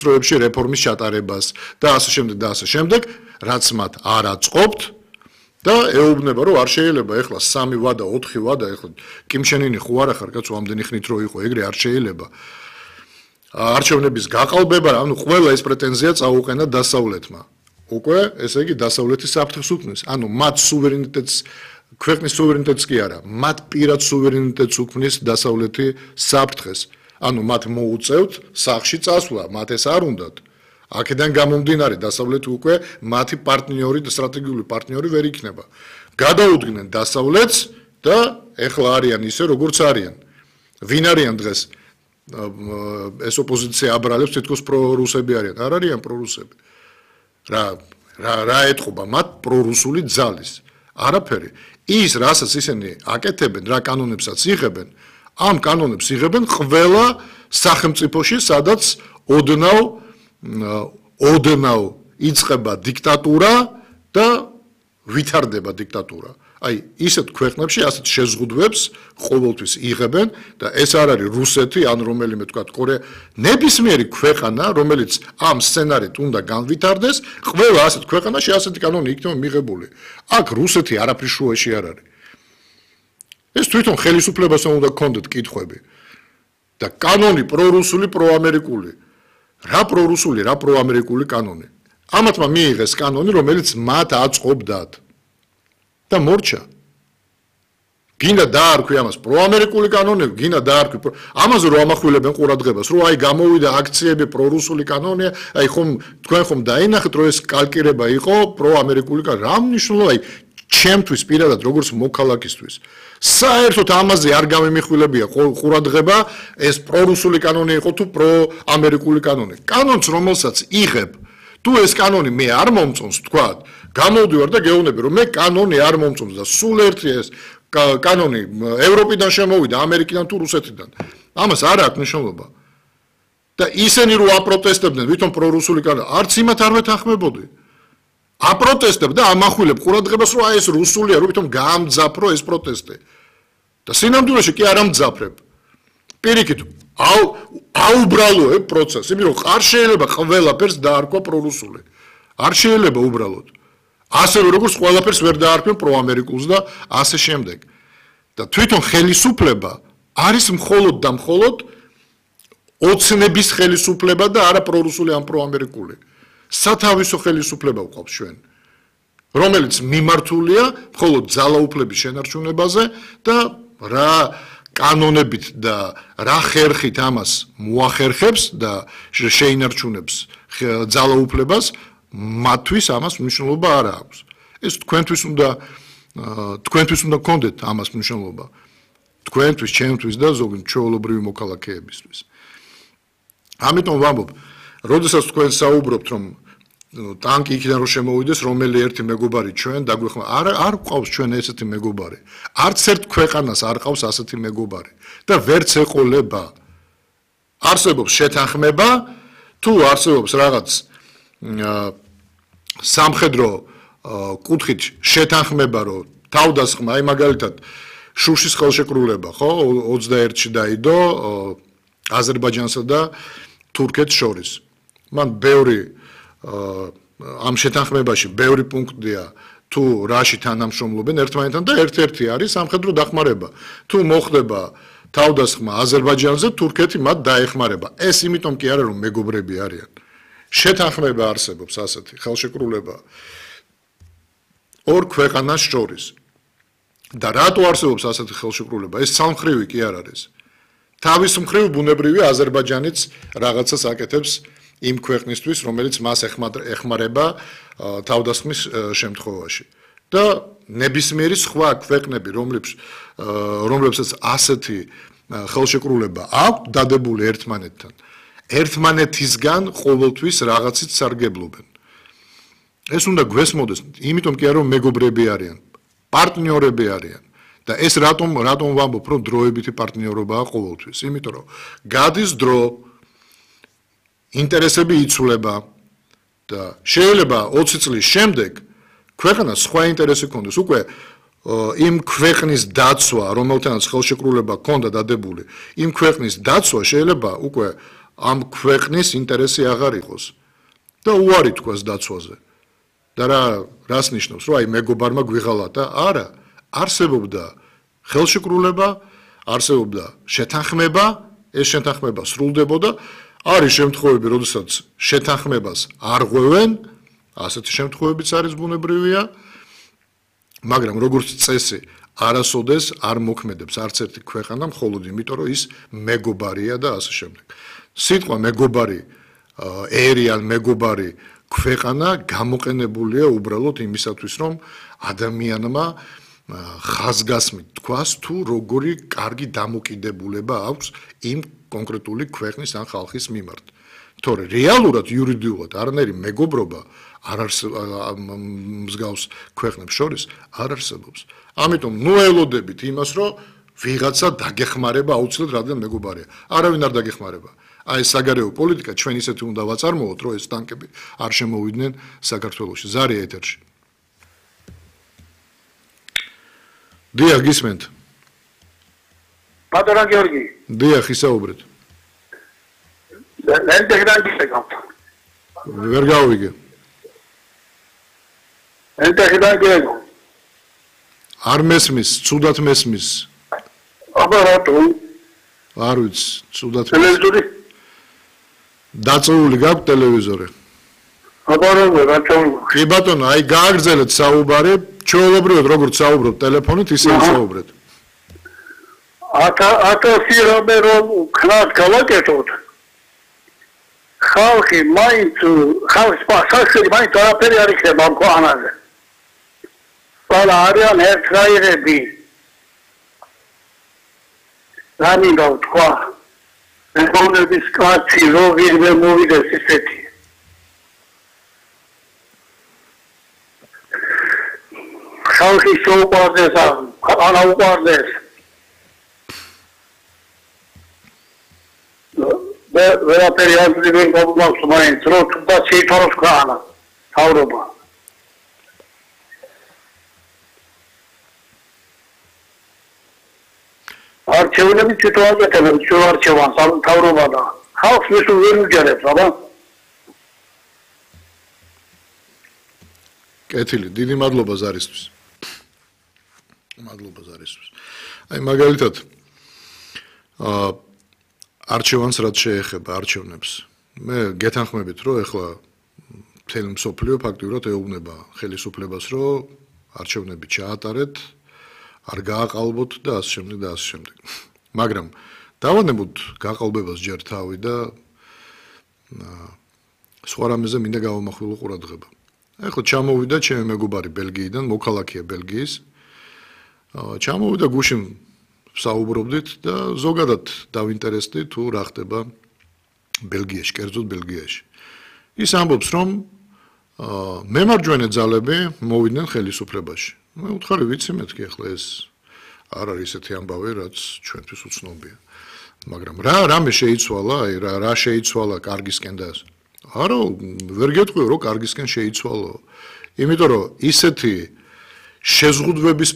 დროებში რეფორმის ჩატარებას და ასე შემდეგ, რაც მათ არ აწყობთ და ეუბნება, რომ არ შეიძლება ეხლა 3 ვადა, 4 ვადა, ეხლა კიმშენინი ხო არ ახარ კაცო, ამდენი ხნით რო იყო, ეგრე არ შეიძლება. არჩევნების გაყალბება, ანუ ყველა ეს პრეტენზია წაუყენა დასავლეთმა. უკვე, ესე იგი, დასავლეთის საფრთხეს უქმნის. ანუ მათ სუვერენიტეტს, ქვეყნის სუვერენიტეტს კი არა, მათ პირად სუვერენიტეტს უქმნის დასავლეთი საფრთხეს. ანუ მათ მოუწევთ სახლში წასვლა, მათ ეს არ უნდათ. აქედან გამომდინარე დასავლეთი უკვე მათი პარტნიორი და სტრატეგიული პარტნიორი ვერ იქნება. გადაუდგნენ დასავლეთს და ეხლა არიან ისე, როგორც არიან. ვინ არიან დღეს? ეს ოპოზიცია აბრალებს თითქოს პრორუსები არიან. არ არიან პრორუსები. რა ეთყობა მათ პრორუსული ძალის? არაფერი. ის, რასაც ისინი აკეთებენ, რა კანონებსაც იღებენ, ამ კანონებს იღებენ ყველა სახელმწიფოში, სადაც ოდნავ იწყება დიქტატურა და ვითარდება დიქტატურა. აი, ისეთ ქვეყნებში, ასეთ შეზღუდვებს ყოველთვის იღებენ და ეს არ არის რუსეთი, ან რომელიმე თქვა კორეა, ნებისმიერი ქვეყანა, რომელიც ამ სცენარით უნდა განვითარდეს, ყველა ასეთ ქვეყანაში ასეთი კანონი იქნება მიღებული. აქ რუსეთი არაფრის შუაში არ არის. ეს თვითონ ხელისუფლებასთან უნდა გქონდეთ კითხვები. და კანონი პრორუსული, პროამერიკული. რა პრორუსული, რა პროამერიკული კანონი. ამათმა მიიღეს კანონი, რომელიც მათ აწყობდათ. და მორჩა. გინდა დაარქვი ამას პროამერიკული კანონები, გინდა დაარქვი ამაზე რომ ამახვილებენ ყურადღებას, რომ აი გამოვიდა აქციები პრორუსული კანონია, აი თქვენ ხომ დაინახეთ, რომ ეს კალკირება იყო პროამერიკული კანონი. რა მნიშვნელობა, აი ჩემთვის პირადად როგორც მოქალაქისთვის. საერთოდ ამაზე არ გამიმიხვილებია ყურადღება, ეს პრორუსული კანონი იყო თუ პროამერიკული კანონი. კანონს რომელსაც იღებ, თუ ეს კანონი მე არ მომწონს, თქვათ, გამოვდივარ და გეუბნები, რომ მე კანონი არ მომწონს და სულ ერთი ეს კანონი ევროპიდან შემოვიდა, ამერიკიდან თუ რუსეთიდან. ამას არ აქვს მნიშვნელობა. და ისინი რო აპროტესტებდნენ, ვითომ პრორუსული კანონი, არც იმათ არ მეთანხმებოდი. აპროტესტებ და ამახვილებ ყურადღებას, რომ აი ეს რუსულია, რომ ვითომ გაამძაფრო ეს პროტესტი. და სინამდვილეში კი არ ამძაფრებ. პირიქით, აუბრალოებ პროცესს, იმიტომ რომ არ შეიძლება ყველაფერს დაარქვა პრორუსული. არ შეიძლება უბრალოდ. ასევე როგორც ყველაფერს ვერ დაარქვენ პროამერიკულს და ასე შემდეგ. და თვითონ ხელისუფლება არის მხოლოდ და მხოლოდ ოცნების ხელისუფლება და არა პრორუსული ან პროამერიკული. სათავისო ხელისუფლება ვყავს ჩვენ, რომელიც მიმართულია მხოლოდ ძალაუფლების შენარჩუნებაზე და რა კანონებით და რა ხერხით ამას მოახერხებს და შეინარჩუნებს ძალაუფლებას, მათთვის ამას მნიშვნელობა არ აქვს. ეს თქვენთვის უნდა გქონდეთ ამას მნიშვნელობა. თქვენთვის, ჩემთვის და ზოგადად ჩვეულებრივი მოქალაქეებისთვის. ამიტომ ვამბობ, როდესაც თქვენ საუბრობთ, რომ ტანკი იქიდან რომ შემოვიდეს, რომელი ერთი მეგობარი ჩვენ დაგვეხმა, არ ყავს ჩვენ ესეთი მეგობარი. არც ერთ ქვეყანას არ ყავს ასეთი მეგობარი და ვერც ეყოლება. არსებობს შეთანხმება, თუ არსებობს რაღაც სამხედრო კუთხით შეთანხმება, რომ თავდასხმა, აი მაგალითად შუშის ხელშეკრულება, ხო, 21-ში დაიდო აზერბაიჯანსა და თურქეთს შორის. მან ბევრი ამ შეთანხმებაში ბევრი პუნქტია, თუ რაში თანამშრომლობენ ერთმანეთთან და ერთ-ერთი არის სამხედრო დახმარება. თუ მოხდება თავდასხმა აზერბაიჯანზე, თურქეთი მათ დაეხმარება. ეს იმიტომ კი არა, რომ მეგობრები არიან. შეთანხმება არსებობს ასეთი ხელშეკრულება ორ ქვეყანას შორის. და რატო არსებობს ასეთი ხელშეკრულება? ეს სამმხრივი კი არ არის. თავის მხრივ ბუნებრივი აზერბაიჯანიც რაღაცას აკეთებს იმ ქვეყნისთვის, რომელიც მას ეხმარება თავდასხმის შემთხვევაში. და ნებისმიერი სხვა ქვეყნები, რომლებსაც ასეთი ხელშეკრულება აქვს დადებული ერთმანეთთან, ერთმანეთისგან ყოველთვის რაღაცით სარგებლობენ. ეს უნდა გვესმოდეს, იმიტომ კი არა, რომ მეგობრები არიან, პარტნიორები არიან. და ეს რატომ ვამბობ, რომ დროებითი პარტნიორობაა ყოველთვის? იმიტომ რომ გადის დრო, ინტერესები იცვლება და შეიძლება 20 წლის შემდეგ ქვეყანას სხვა ინტერესი ქონდეს. უკვე იმ ქვეყნის დაცვა, რომელთანაც ხელშეკრულება ქონდა დადებული, იმ ქვეყნის დაცვა შეიძლება უკვე ამ ქვეყნის ინტერესი აღარ იყოს და უარი თქვას დაცვაზე. და რას ნიშნავს, რომ აი მეგობარმა გვიღალა და არა, არსებობდა ხელშეკრულება, არსებობდა შეთანხმება, ეს შეთანხმება სრულდებოდა, არის შემთხვევები, როდესაც შეთანხმებას არ ღვევენ, ასეთი შემთხვევებიც არის ბუნებრივია, მაგრამ როგორც წესი, არასოდეს არ მოქმედებს არც ერთი ქვეყანა, მხოლოდ იმიტომ, რომ ის მეგობარია და ასე შემდეგ. სიტყვა მეგობარი ერი ან მეგობარი ქვეყანა გამოყენებულია უბრალოდ იმისათვის, რომ ადამიანმა ხაზგასმით თქვას, თუ როგორი კარგი დამოკიდებულება აქვს იმ კონკრეტული ქვეყნის ან ხალხის მიმართ. თორე რეალურად იურიდიულად არანაირი მეგობრობა არ მსგავს ქვეყნებს შორის არ არსებობს. ამიტომ ნუ ელოდებით იმას, რომ ვიღაცა დაგეხმარება აუცილებლად რადგან მეგობარია. არავინ არ დაგეხმარება. აი საგარეო პოლიტიკა ჩვენ ისეთი უნდა ვაწარმოოთ, რომ ეს ტანკები არ შემოვიდნენ საქართველოში. ზარია ეთერში. დიახ, გისმენთ. ბატონო გიორგი. დიახ, ისაუბრეთ. ვერ გავიგე. არ მესმის, ცუდად მესმის. აბა რატო? არ ვიცი, ცუდად მესმის. ტელევიზორი? დაწეული გაქვთ ტელევიზორი? აბა რატო? კი ბატონო, აი გააგრძელეთ საუბარი, ჩვეულებრივად როგორც საუბრობთ ტელეფონით, ისე საუბრეთ. ათასი რამე რომ ხნად გავაკეთოთ. ხალხი მაინც არაფერი არ იქნება ამ ქვეყანაზე. ყველა არიან ერთგაირები. რა მინდა ვთქვა? მეგობრების კაცი რო ვიღმე მოვიდეს ისეთი. ხალხი შეუყვარდეს, ქვეყანა უყვარდეს. ვერაფერი არ გვიგონობს მაინც, რომ თუნდაც შეითვალოს ქვეყანა, თავრობა. არჩევნები თვითონ აკეთებენ, ჩვენ არჩევანს თავრობა და ხალხს მის ვერ უჯერებს, აბა. კეთილი, დიდი მადლობა ზარისთვის. მადლობა ზარისთვის. აი მაგალითად არჩევანს რაც შეეხება არჩევნებს. მე გეთანხმებით, რომ ეხლა მთელი მსოფლიო ფაქტიურად ეუბნება ხელისუფლებას, რომ არჩევნები ჩაატარეთ, არ გააყალბოთ და ასე შემდეგ და ასე შემდეგ. მაგრამ დავანებოთ გაყალბებას ჯერ თავი და სხვა რამეზე მინდა გავამახვილო ყურადღება. ეხლა ჩამოვიდა ჩემი მეგობარი ბელგიიდან, მოქალაქეა ბელგიის. ჩამოვიდა გუშინ საუბრობდით და ზოგადად დავინტერესდი თუ რა ხდება ბელგიაში, კერძოდ ბელგიაში. ის ამბობს, რომ მემარჯვენე ძალები მოვიდნენ ხელისუფლებაში. მე უთხარი ვიცი მეთქი ახლა ეს არ არის ესეთი ამბავი, რაც ჩვენთვის უცნობია. მაგრამ რამე შეიცვალა, აი რა შეიცვალა კარგისკენ და არა, ვერ გეტყვიო, რომ კარგისკენ შეიცვალო. იმიტომ რომ ისეთი შეზღუდვების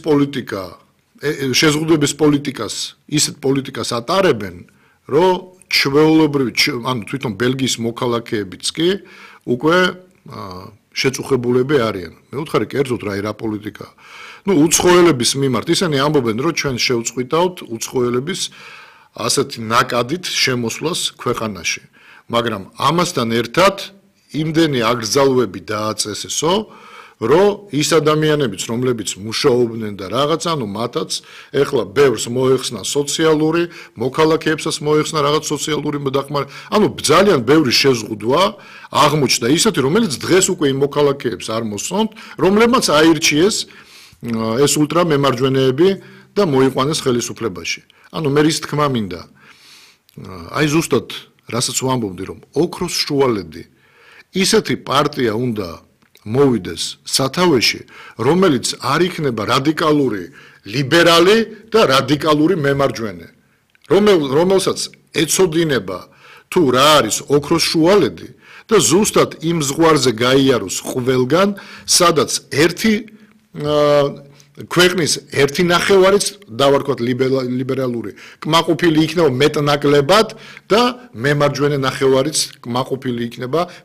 პოლიტიკას, ისეთ პოლიტიკას ატარებენ, რომ ჩვეულებრივი, ანუ თვითონ ბელგიის მოქალაქეებიც კი უკვე შეწუხებულები არიან. მე ვუთხარი კერძოდ რა პოლიტიკაა. უცხოელების მიმართ ისინი ამბობენ, რომ ჩვენ შევწყვიტავთ უცხოელების ასეთი ნაკადით შემოსვლას ქვეყანაში. მაგრამ ამასთან ერთად იმდენი აკრძალვები დააწესესო, რომ ის ადამიანებიც, რომლებიც მუშაობდნენ და რაღაც, ანუ მათაც ეხლა ბევრს მოეხსნა სოციალური, მოქალაქეებსაც მოეხსნა რაღაც სოციალური დახმარება. ანუ ძალიან ბევრი შეზღუდვა აღმოჩნდა ისეთი, რომელიც დღეს უკვე იმ მოქალაქეებს არ მოსწონთ, რომლებმაც აირჩიეს ეს ულტრა მემარჯვენეები და მოიყვანეს ხელისუფლებაში. ანუ მე ის თქმა მინდა. აი ზუსტად რასაც ვამბობდი, რომ ოქროს შუალედი ისეთი პარტია უნდა მოვიდეს სათავეში, რომელიც არ იქნება რადიკალური ლიბერალი და რადიკალური მემარჯვენე, რომელსაც ეცოდინება თუ რა არის ოქროს შუალედი და ზუსტად იმ ზღვარზე გაიაროს ყველგან, სადაც ერთი ქვეყნის ერთი ნახევარიც დავარქვათ ლიბერალური კმაყოფილი იქნება მეტნაკლებად და მემარჯვენე ნახევარიც კმაყოფილი იქნება